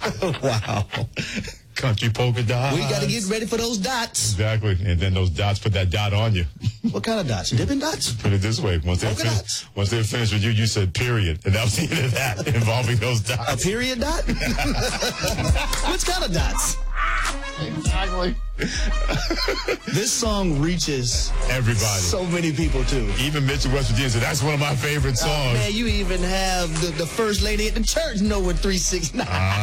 Wow. Country polka dots. We got to get ready for those dots. Exactly. And then those dots put that dot on you. What kind of dots? Dipping dots? Put it this way. Once they're finished with you, you said period. And that was the end of that involving those dots. A period dot? Which kind of dots? Exactly. This song reaches everybody. So many people, too. Even Mitch in West Virginia said, that's one of my favorite songs. Man, you even have the first lady at the church know what 369.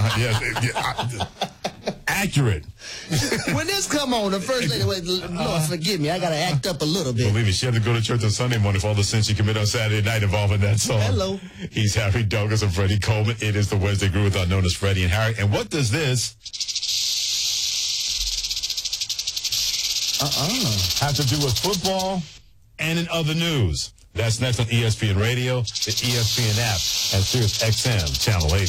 Accurate. When this come on, the first lady, Lord forgive me, I got to act up a little bit. Believe me, she had to go to church on Sunday morning for all the sins she committed on Saturday night involving that song. Hello. He's Harry Douglas and Freddie Coleman. It is the Wednesday Groove Without, known as Freddie and Harry. And what does this have to do with football and in other news? That's next on ESPN Radio, the ESPN app, and Sirius XM Channel 80.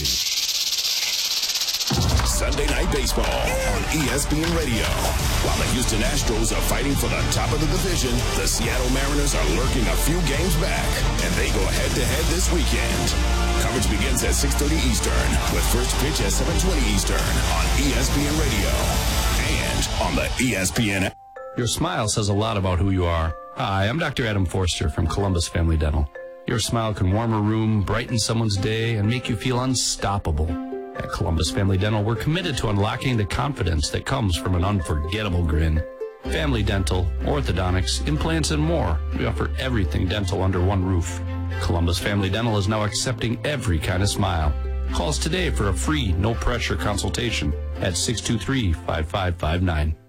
Sunday Night Baseball on ESPN Radio. While the Houston Astros are fighting for the top of the division, the Seattle Mariners are lurking a few games back, and they go head-to-head this weekend. Coverage begins at 6:30 Eastern, with first pitch at 7:20 Eastern on ESPN Radio and on the ESPN app. Your smile says a lot about who you are. Hi, I'm Dr. Adam Forster from Columbus Family Dental. Your smile can warm a room, brighten someone's day, and make you feel unstoppable. At Columbus Family Dental, we're committed to unlocking the confidence that comes from an unforgettable grin. Family dental, orthodontics, implants, and more. We offer everything dental under one roof. Columbus Family Dental is now accepting every kind of smile. Call us today for a free, no-pressure consultation at 623-5559.